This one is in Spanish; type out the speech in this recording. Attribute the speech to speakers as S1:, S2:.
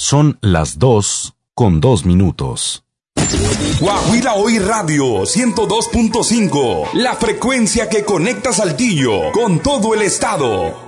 S1: Son las 2:02.
S2: Guajira Hoy Radio 102.5, la frecuencia que conecta Saltillo con todo el estado.